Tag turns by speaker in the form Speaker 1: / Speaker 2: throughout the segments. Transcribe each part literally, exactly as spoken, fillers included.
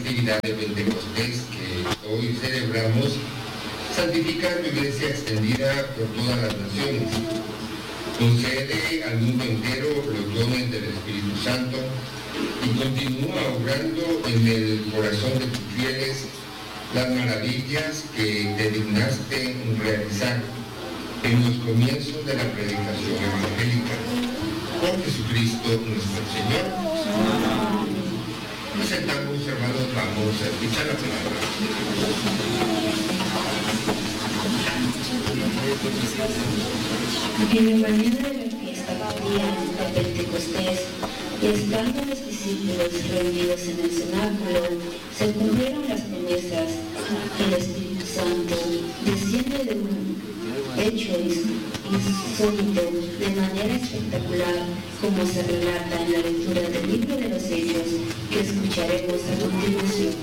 Speaker 1: festividad de Pentecostés que hoy celebramos, santifica a tu iglesia extendida por todas las naciones. Concede al mundo entero los dones del Espíritu Santo y continúa obrando en el corazón de tus fieles las maravillas que te dignaste realizar en los comienzos de la predicación evangélica. Por Jesucristo nuestro Señor. Nos sentamos, hermanos, vamos a escuchar la palabra.
Speaker 2: En la mañana de la fiesta judía de Pentecostés, y estando los discípulos reunidos en el cenáculo, se cumplieron las promesas que el Espíritu Santo desciende de un hecho insólito de manera espectacular, como se relata en la lectura del libro de los Hechos que escucharemos a continuación.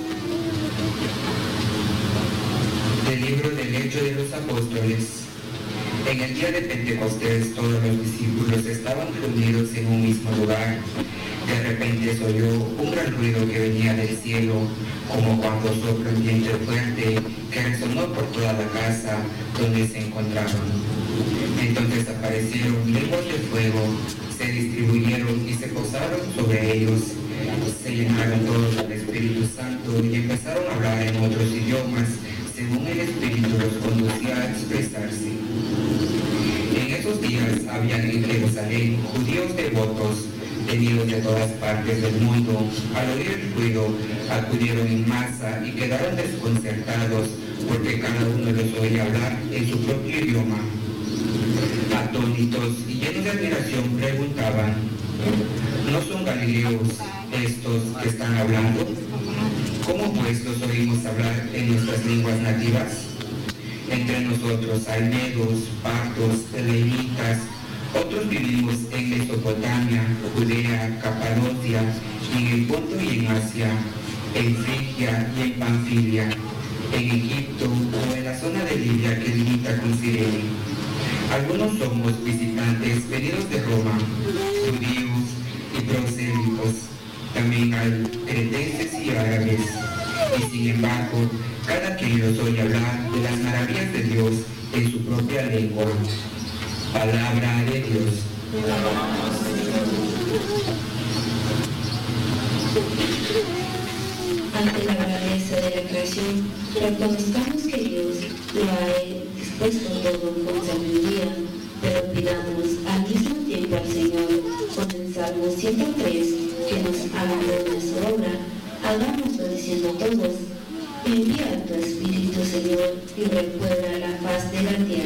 Speaker 3: Del libro del Hecho de los Apóstoles. En el día de Pentecostés todos los discípulos estaban reunidos en un mismo lugar. De repente se oyó un gran ruido que venía del cielo, como cuando sopla un viento fuerte que resonó por toda la casa donde se encontraban. Entonces aparecieron lenguas de fuego, se distribuyeron y se posaron sobre ellos. Se llenaron todos del Espíritu Santo y empezaron a hablar en otros idiomas, según el Espíritu los conducía a expresarse. En esos días habían en Jerusalén judíos devotos, venidos de todas partes del mundo. Al oír el ruido, acudieron en masa y quedaron desconcertados, porque cada uno los oía hablar en su propio idioma. Atónitos y llenos de admiración preguntaban: ¿no son galileos estos que están hablando? ¿Cómo pues los oímos hablar en nuestras lenguas nativas? Entre nosotros hay medos, partos, elenitas, otros vivimos en Mesopotamia, Judea, Capadocia, en el Ponto y en Asia, en Frigia y en Panfilia, en Egipto o en la zona de Libia que limita con Cirene. Algunos somos visitantes venidos de Roma, judíos y prosélitos. También hay cretenses y árabes. Y sin embargo, cada quien los oye hablar de las maravillas de Dios en su propia lengua. Palabra de Dios.
Speaker 2: Ante la grandeza de la creación, reconozcamos que Dios lo ha dispuesto todo con sabiduría, pero pidamos al mismo tiempo al Señor, con el Salmo ciento tres, que nos haga de su obra. Hagámoslo diciendo todos: envía tu Espíritu, Señor, y recuerda la faz de la tierra.